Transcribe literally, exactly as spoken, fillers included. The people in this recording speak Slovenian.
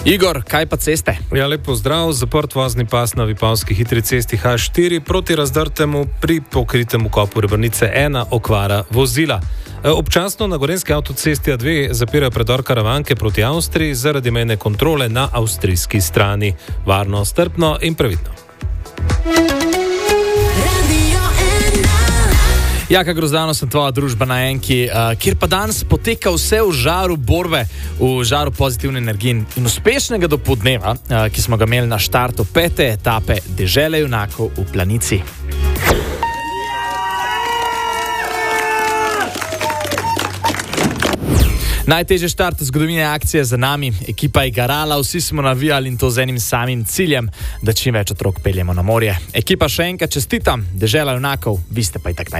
Igor, kaj pa ceste? Ja, lepo zdrav, zaprt vozni pas na Vipavski hitri cesti H štiri proti razdrtemu pri pokritemu kopu Rebrnice ena okvara vozila. Občasno na gorenjski avtocesti A dve zapirajo predor Karavanke proti Avstriji zaradi mejne kontrole na avstrijski strani. Varno, strpno in previdno. Jaka Grozdano, sem tvoja družba na Enki, uh, kjer pa danes poteka vse v žaru borbe, v žaru pozitivne energije in uspešnega dopoldneva, uh, ki smo ga imeli na štartu pete etape Dežele junakov v Planici. Najtežji štart zgodovine akcije za nami, ekipa je garala, vsi smo navijali in to z enim samim ciljem, da čim več otrok peljemo na morje. Ekipa še enkrat čestitam, Dežela junakov, vi ste pa itak naj.